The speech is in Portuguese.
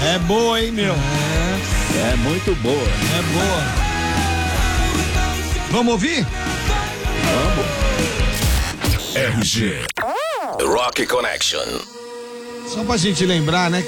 É boa, hein, meu? É muito boa. É boa. Vamos ouvir? RG Rock Connection. Só pra gente lembrar, né?